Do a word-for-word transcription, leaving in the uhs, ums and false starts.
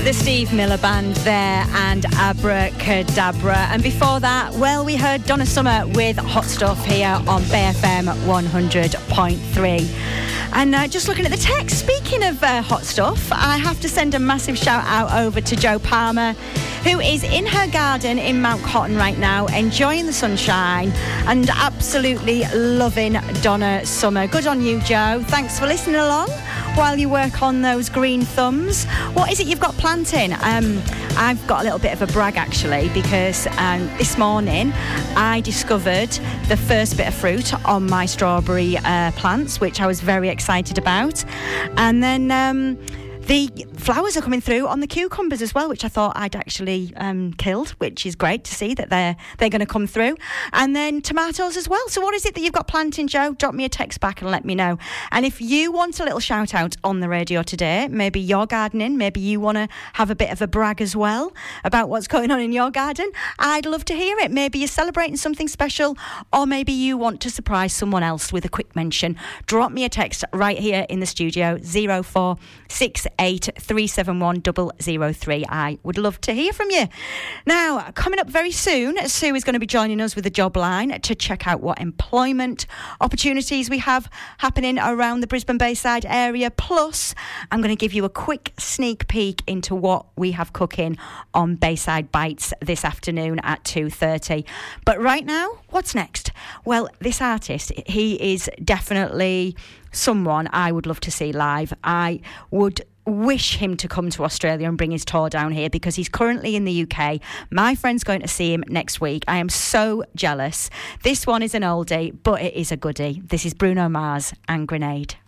The Steve Miller Band there and Abracadabra. And before that, well, we heard Donna Summer with Hot Stuff here on Bay F M one hundred point three. And uh, just looking at the text, speaking of uh, hot stuff, I have to send a massive shout out over to Jo Palmer, who is in her garden in Mount Cotton right now, enjoying the sunshine and absolutely loving Donna Summer. Good on you, Jo. Thanks for listening along while you work on those green thumbs. What is it you've got planting? Um, I've got a little bit of a brag, actually, because um, this morning I discovered the first bit of fruit on my strawberry uh, plants, which I was very excited about. And then um, the flowers are coming through on the cucumbers as well, which I thought I'd actually um, killed, which is great to see that they're they're going to come through. And then tomatoes as well. So what is it that you've got planting, Jo? Drop me a text back and let me know. And if you want a little shout out on the radio today, maybe you're gardening, maybe you want to have a bit of a brag as well about what's going on in your garden, I'd love to hear it. Maybe you're celebrating something special, or maybe you want to surprise someone else with a quick mention. Drop me a text right here in the studio, zero four six eight three seven one zero zero three. I would love to hear from you. Now, coming up very soon, Sue is going to be joining us with the job line to check out what employment opportunities we have happening around the Brisbane Bayside area. Plus, I'm going to give you a quick sneak peek into what we have cooking on Bayside Bites this afternoon at two thirty. But right now, what's next? Well, this artist, he is definitely someone I would love to see live. I would wish him to come to Australia and bring his tour down here, because he's currently in the U K. My friend's going to see him next week. I am so jealous. This one is an oldie, but it is a goodie. This is Bruno Mars and Grenade.